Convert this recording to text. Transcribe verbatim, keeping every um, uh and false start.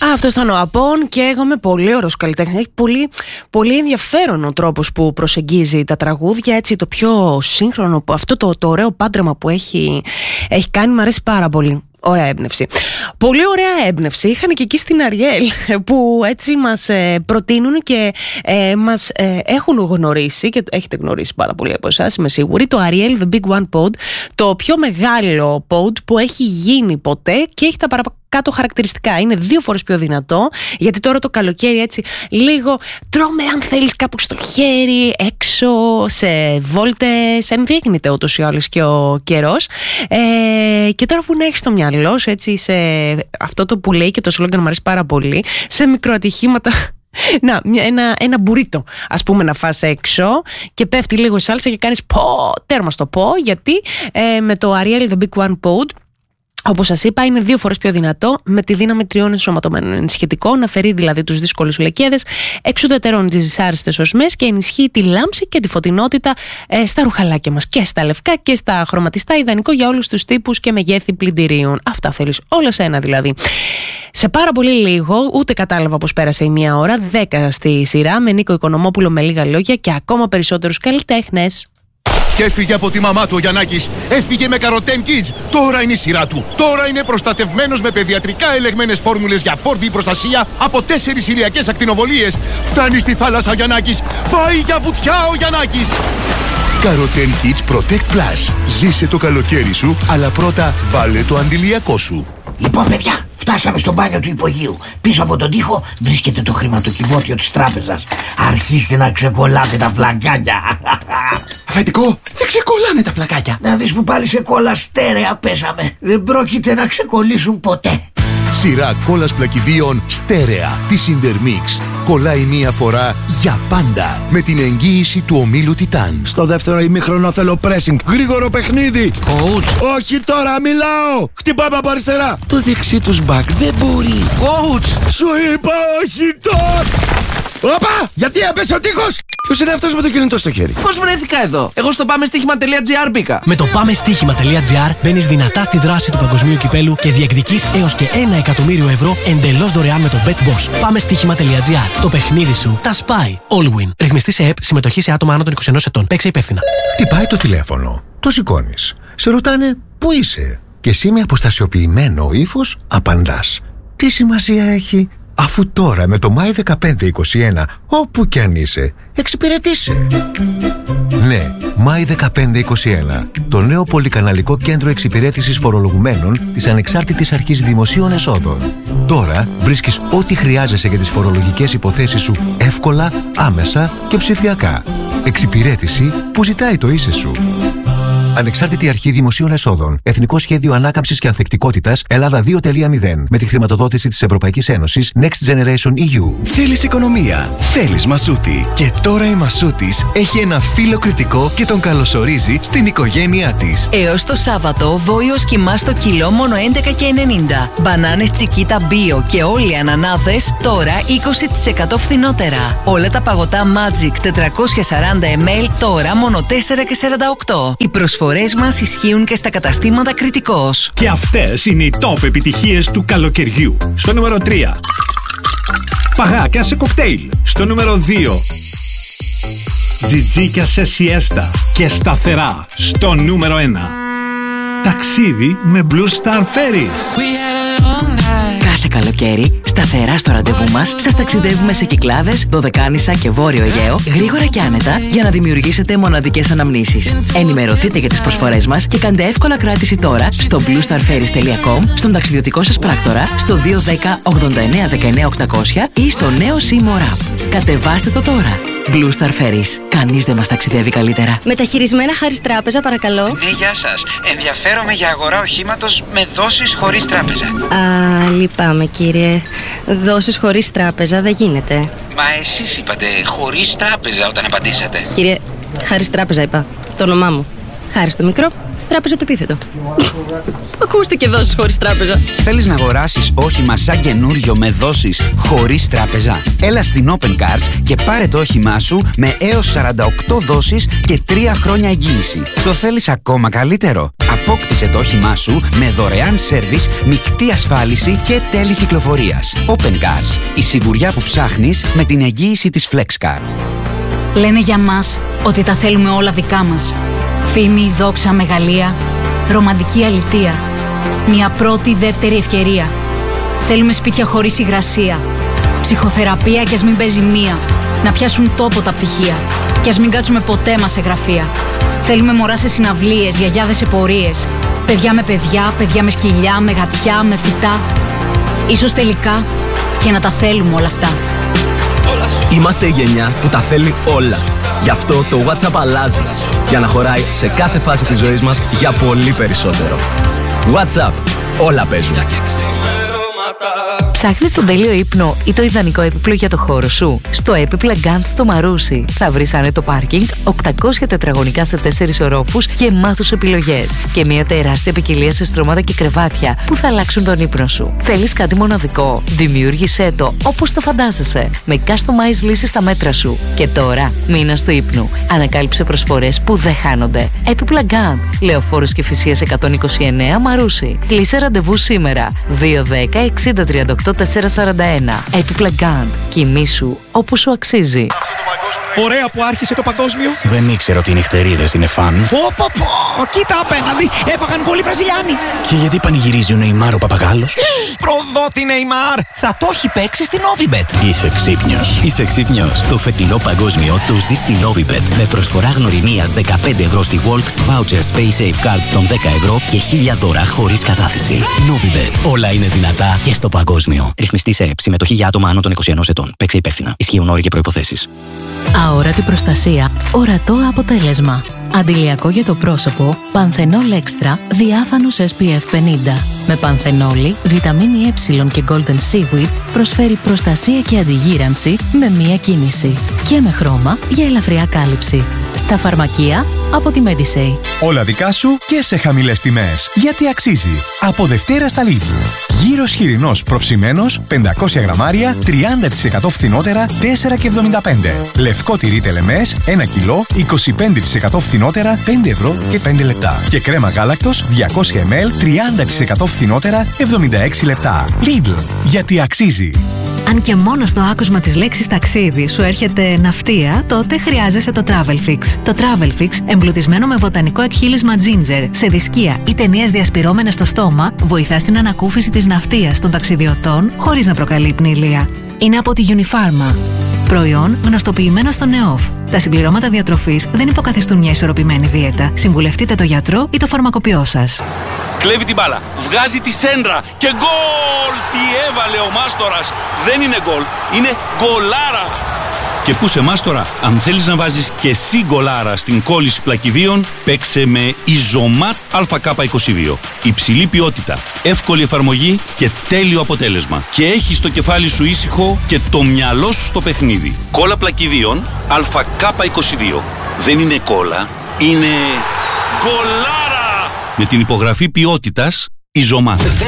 Αυτό ήταν ο Απών και εγώ είμαι πολύ ωραίος καλλιτέχνης. Έχει πολύ, πολύ ενδιαφέρον ο τρόπος που προσεγγίζει τα τραγούδια, έτσι το πιο σύγχρονο, αυτό το, το ωραίο πάντρεμα που έχει, έχει κάνει, μου αρέσει πάρα πολύ. Ωραία έμπνευση. Πολύ ωραία έμπνευση είχαν και εκεί στην Αριέλ, που έτσι μας ε, προτείνουν και ε, μας ε, έχουν γνωρίσει, και έχετε γνωρίσει πάρα πολύ από εσάς, είμαι σίγουρη, το Ariel The Big One Pod, το πιο μεγάλο pod που έχει γίνει ποτέ και έχει τα παρακάτω χαρακτηριστικά. Είναι δύο φορές πιο δυνατό, γιατί τώρα το καλοκαίρι έτσι λίγο τρώμε αν θέλεις κάπου στο χέρι, έξω, σε βόλτες, ενδείκνυται ούτως ή άλλως και ο καιρός. Ε, και τώρα που να έχεις το μυαλό σου έτσι σε αυτό το που λέει και το σλόγγαν μου αρέσει πάρα πολύ, σε μικροατυχήματα. Να, ένα, ένα μπουρίτο ας πούμε να φας έξω και πέφτει λίγο η σάλτσα και κάνεις πω, τέρμα στο πω, γιατί ε, με το Ariel The Big One Pod, όπως σας είπα, είναι δύο φορές πιο δυνατό, με τη δύναμη τριών ενσωματωμένων ενισχυτικών, να φέρει δηλαδή τους δύσκολους λεκέδες, εξουδετερώνει τις δυσάρεστες οσμές και ενισχύει τη λάμψη και τη φωτεινότητα ε, στα ρουχαλάκια μας, και στα λευκά και στα χρωματιστά, ιδανικό για όλους τους τύπους και μεγέθη πλυντηρίων. Αυτά θέλεις, όλα σε ένα δηλαδή. Σε πάρα πολύ λίγο, ούτε κατάλαβα πως πέρασε η μία ώρα, δέκα στη σειρά, με Νίκο Οικονομόπουλο με λίγα λόγια και ακόμα περισσότερους καλλιτέχνες. Και έφυγε από τη μαμά του ο Γιαννάκης. Έφυγε με Καροτέν Kids. Τώρα είναι η σειρά του. Τώρα είναι προστατευμένος με παιδιατρικά ελεγμένες φόρμουλες για φόρμπι προστασία από τέσσερις ηλιακές ακτινοβολίες. Φτάνει στη θάλασσα ο Γιαννάκης. Πάει για βουτιά ο Γιαννάκης. Καροτέν Kids Protect Plus. Ζήσε το καλοκαίρι σου, αλλά πρώτα βάλε το αντιλιακό σου. Λοιπόν, παιδιά, φτάσαμε στο μπάνιο του υπογείου. Πίσω από τον τοίχο βρίσκεται το χρηματοκιβώτιο της τράπεζας. Αρχίστε να ξεκολλάτε τα πλακάκια. Αφεντικό, δεν ξεκολλάνε τα πλακάκια. Να δεις που πάλι σε κόλλα στέρεα πέσαμε. Δεν πρόκειται να ξεκολλήσουν ποτέ. Σειρά κόλλας πλακιδίων στέρεα της Intermix. Κολλάει μία φορά για πάντα με την εγγύηση του ομίλου Τιτάν. Στο δεύτερο ημίχρονο θέλω pressing. Γρήγορο παιχνίδι. Coach. Όχι τώρα, μιλάω. Χτυπάμε από αριστερά. Το δεξί τους μπακ δεν μπορεί. Coach. Σου είπα όχι τώρα. Όπα! Γιατί έπεσε ο τείχος! Ποιος είναι αυτός με το κινητό στο χέρι? Πώς βρέθηκα εδώ? Εγώ στο πάμε στοίχημα τελεία τζι άρ μπήκα. Με το πάμε στοίχημα τελεία τζι άρ μπαίνεις δυνατά στη δράση του παγκοσμίου κυπέλου και διεκδικείς έως και ένα εκατομμύριο ευρώ εντελώς δωρεάν με το BetBoss. πάμε στοίχημα τελεία τζι άρ. Το παιχνίδι σου τα σπάει. All win. Ρυθμιστή σε ΕΠ, συμμετοχή σε άτομα άνω των είκοσι ενός ετών. Παίξε υπεύθυνα. Χτυπάει το τηλέφωνο. Το σηκώνεις. Σε ρωτάνε πού είσαι. Και εσύ με αποστασιοποιημένο ύφος απαντάς. Τι σημασία έχει? Αφού τώρα με το My δεκαπέντε είκοσι ένα, όπου κι αν είσαι, εξυπηρετήσε. Ναι, My δεκαπέντε είκοσι ένα, το νέο πολυκαναλικό κέντρο εξυπηρέτησης φορολογουμένων της Ανεξάρτητης Αρχής Δημοσίων Εσόδων. Τώρα βρίσκεις ό,τι χρειάζεσαι για τις φορολογικές υποθέσεις σου εύκολα, άμεσα και ψηφιακά. Εξυπηρέτηση που ζητάει το είσαι σου. Ανεξάρτητη Αρχή Δημοσίων Εσόδων. Εθνικό Σχέδιο Ανάκαμψης και Ανθεκτικότητας Ελλάδα δύο τελεία μηδέν. Με τη χρηματοδότηση της Ευρωπαϊκής Ένωσης Next Generation ι γιου. Θέλεις οικονομία. Θέλεις Μασούτη. Και τώρα η Μασούτης έχει ένα φύλλο κριτικό και τον καλωσορίζει στην οικογένειά της. Έως το Σάββατο, βόηος κιμά στο κιλό μόνο έντεκα και ενενήντα. Μπανάνες Τσικίτα Bio και όλοι οι ανανάδες τώρα είκοσι τοις εκατό φθηνότερα. Όλα τα παγωτά Magic τετρακόσια σαράντα μιλιλίτρα τώρα μόνο τέσσερα και σαράντα οκτώ. Οι προσφορές μας ισχύουν και στα καταστήματα Κριτικός. Και αυτές είναι οι top επιτυχίες του καλοκαιριού. Στο νούμερο τρία. Παγάκια σε κοκτέιλ. Στο νούμερο δύο. Τζιτζίκια σε σιέστα και σταθερά. Στο νούμερο ένα. Ταξίδι με Blue Star Ferries. Κάθε καλοκαίρι, σταθερά στο ραντεβού μας, σας ταξιδεύουμε σε Κυκλάδες, Δωδεκάνησα και Βόρειο Αιγαίο, γρήγορα και άνετα, για να δημιουργήσετε μοναδικές αναμνήσεις. Ενημερωθείτε για τις προσφορές μας και κάντε εύκολα κράτηση τώρα στο blue star ferries τελεία com, στον ταξιδιωτικό σας πράκτορα, στο δύο ένα μηδέν ογδόντα εννέα δεκαεννέα οκτακόσια ή στο νέο Seymour App. Κατεβάστε το τώρα. Blue Star Ferries. Κανείς δεν μας ταξιδεύει καλύτερα. Μεταχειρισμένα χάρις τράπεζα, παρακαλώ. Ναι, γεια σας. Ενδιαφέρομαι για αγορά οχήματος με δόσεις χωρίς τράπεζα. Α, λυπάμαι κύριε. Δόσεις χωρίς τράπεζα δεν γίνεται. Μα εσείς είπατε χωρίς τράπεζα όταν απαντήσατε. Κύριε, χάρις τράπεζα είπα. Το όνομά μου. Χάρις το μικρό, τράπεζα το επίθετο. Ακούστηκε δόσεις χωρίς τράπεζα. Θέλεις να αγοράσεις όχημα σαν καινούριο με δόσεις χωρίς τράπεζα? Έλα στην Open Cars και πάρε το όχημά σου με έως σαράντα οκτώ δόσεις και τρία χρόνια εγγύηση. Το θέλεις ακόμα καλύτερο? Από Απόκτησε το όχημά σου με δωρεάν σέρβις, μεικτή ασφάλιση και τέλη κυκλοφορίας. Open Cars. Η σιγουριά που ψάχνεις με την εγγύηση της FlexCar. Λένε για μας ότι τα θέλουμε όλα δικά μας. Φήμη, δόξα, μεγαλεία, ρομαντική αλητεία. Μια πρώτη, δεύτερη ευκαιρία. Θέλουμε σπίτια χωρίς υγρασία. Ψυχοθεραπεία κι ας μην παίζει μία. Να πιάσουν τόπο τα πτυχία. Κι ας μην κάτσουμε ποτέ μας σε γραφεία. Θέλουμε μωρά σε συναυλίες, γιαγιάδες σε πορείες. Παιδιά με παιδιά, παιδιά με σκυλιά, με γατιά, με φυτά. Ίσως τελικά και να τα θέλουμε όλα αυτά. Είμαστε η γενιά που τα θέλει όλα. Γι' αυτό το WhatsApp αλλάζει. Για να χωράει σε κάθε φάση της ζωής μας για πολύ περισσότερο. WhatsApp. Όλα παίζουν. Ψάχνεις τον τέλειο ύπνο ή το ιδανικό έπιπλο για το χώρο σου? Στο έπιπλα Gant στο Μαρούσι θα βρεις άνετο πάρκινγκ, οκτακόσια τετραγωνικά σε τέσσερις ορόφους γεμάτους επιλογές και μια τεράστια ποικιλία σε στρώματα και κρεβάτια που θα αλλάξουν τον ύπνο σου. Θέλεις κάτι μοναδικό? Δημιούργησέ το όπως το φαντάζεσαι, με customized λύσεις στα μέτρα σου. Και τώρα, μήνας του ύπνου. Ανακάλυψε προσφορές που δεν χάνονται. Έπιπλα Gant, Λεωφόρος Κηφισίας εκατόν είκοσι εννέα Μαρούσι. Κλείσε ραντεβού σήμερα. δύο δέκα εξήντα τριάντα οκτώ τετρακόσια σαράντα ένα. Έπιπλα Gant. Κοιμήσου όπως σου αξίζει. Ωραία που άρχισε το παγκόσμιο. Δεν ήξερα ότι οι νυχτερίδες είναι φαν. Πω πω πω, κοίτα απέναντι, έφαγαν γκολ οι Βραζιλιάνοι. Και γιατί πανηγυρίζει ο Νεϊμάρ ο Παπαγάλος? Προδότη Νεϊμάρ, θα το έχει παίξει στην Novibet. Είσαι ξύπνιος. Είσαι ξύπνιος. Το φετινό παγκόσμιο το ζει στη Novibet. Με προσφορά γνωριμίας δεκαπέντε ευρώ στη World, voucher Space Safe Cards των δέκα ευρώ και χίλια δώρα χωρίς κατάθεση. Novibet. Όλα είναι δυνατά και στο παγκόσμιο. Ρυθμιστή σε ΕΠ. Συμμετοχή για άτομα άνω των είκοσι ενός ετών. Παίξε υπεύθυνα. Ισχύουν όροι και προϋποθέσεις. Αόρατη προστασία, ορατό αποτέλεσμα. Αντιλιακό για το πρόσωπο, Πανθενόλ Extra, διάφανος ες πι εφ πενήντα. Με πανθενόλη, βιταμίνη Ε και Golden Seaweed προσφέρει προστασία και αντιγύρανση με μία κίνηση. Και με χρώμα για ελαφριά κάλυψη. Στα φαρμακεία από τη Medisay. Όλα δικά σου και σε χαμηλές τιμές. Γιατί αξίζει. Από Δευτέρα στα Lidl. Γύρος χοιρινός προψημένος, πεντακόσια γραμμάρια, τριάντα τοις εκατό φθηνότερα, τέσσερα και εβδομήντα πέντε. Λευκό τυρί τελεμές, ένα κιλό, είκοσι πέντε τοις εκατό φθηνότερα, πέντε ευρώ και πέντε λεπτά. Και κρέμα γάλακτος, διακόσια μιλιλίτρα, τριάντα τοις εκατό φθηνότερα, εβδομήντα έξι λεπτά. Lidl. Γιατί αξίζει. Αν και μόνο στο άκουσμα της λέξης ταξίδι σου έρχεται ναυτία, τότε χρειάζεσαι το TravelFix. Το TravelFix, εμπλουτισμένο με βοτανικό εκχύλισμα ginger, σε δισκία ή ταινίες διασπυρώμενες στο στόμα, βοηθά στην ανακούφιση της ναυτίας των ταξιδιωτών χωρίς να προκαλεί πνηλία. Είναι από τη Unifarma. Προϊόν γνωστοποιημένο στο ΝΕΟΦ. Τα συμπληρώματα διατροφής δεν υποκαθιστούν μια ισορροπημένη δίαιτα. Συμβουλευτείτε το γιατρό ή το φαρμακοποιό σας. Κλέβει την μπάλα, βγάζει τη σέντρα και γκολ! Τι έβαλε ο Μάστορας! Δεν είναι γκολ, είναι γκολάρα! Και πού σε Μάστορα, αν θέλεις να βάζεις και εσύ γκολάρα στην κόλληση πλακιδίων, παίξε με Ιζωμάτ Α Κ είκοσι δύο. Υψηλή ποιότητα, εύκολη εφαρμογή και τέλειο αποτέλεσμα. Και έχεις το κεφάλι σου ήσυχο και το μυαλό σου στο παιχνίδι. Κόλλα πλακιδίων Α Κ είκοσι δύο. Δεν είναι κόλλα, είναι γκολάρα! Με την υπογραφή ποιότητας Ιζωμάτ.